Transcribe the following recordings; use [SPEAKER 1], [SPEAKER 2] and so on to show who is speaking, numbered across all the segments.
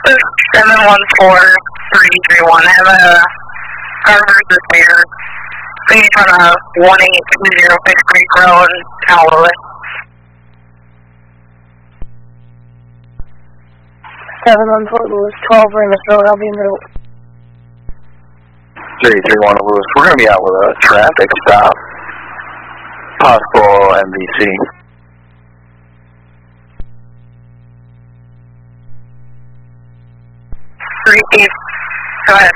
[SPEAKER 1] 714-331. I have a car versus there. Please on a 1820 Fish Creek Road, Halloween.
[SPEAKER 2] 714 Lewis, 12 Remus Road, Albion Road.
[SPEAKER 3] 331 Lewis, we're going to be out with a traffic stop. Possible MVC.
[SPEAKER 1] Repeat. Go ahead.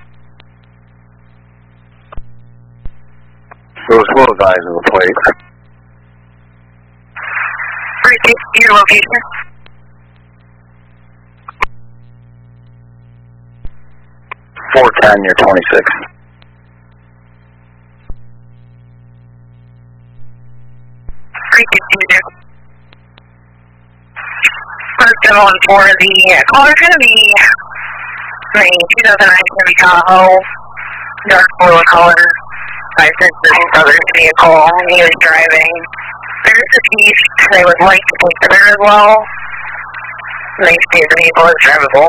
[SPEAKER 3] Lewis, we'll advise of the plate.
[SPEAKER 1] Repeat your location.
[SPEAKER 3] You're 26.
[SPEAKER 1] Repeat you. First one for the caller's going to be the 2009 Chevy Tahoe, dark blue color, license his brother's vehicle, and he was driving. There's a piece they would like to take there as well. They see the vehicle is drivable.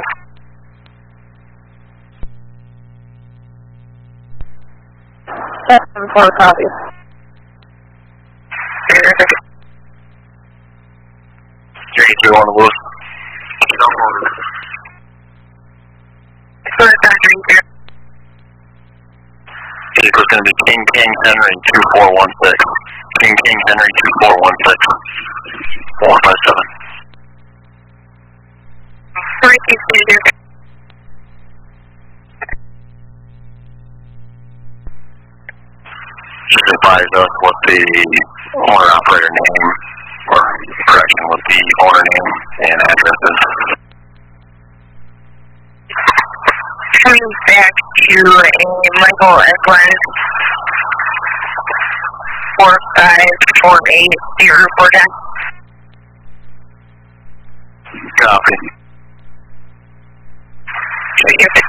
[SPEAKER 2] For copy.
[SPEAKER 3] J2 on the Lewis. Vehicle's going to be King Henry 2416. King Henry 2416. 457. Just advise us what the owner-operator name, or correction, what the owner name and address is.
[SPEAKER 1] Coming back to a Michael Eklund 4548 report on.
[SPEAKER 3] Copy.